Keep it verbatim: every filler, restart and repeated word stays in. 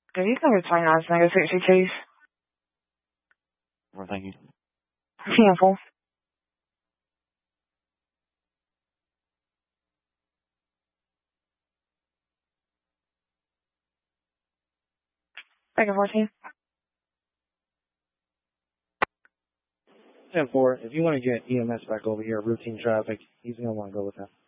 Do you think it's twenty-nine Snagger sixty-twos? Well, thank you. Cancel. Second fourteen. ten four, if you want to get E M S back over here, routine traffic, he's going to want to go with that.